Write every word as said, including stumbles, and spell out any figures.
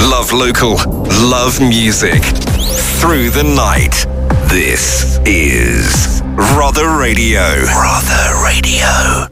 Love local, love music. Through the night. This is Rother Radio. Rother Radio.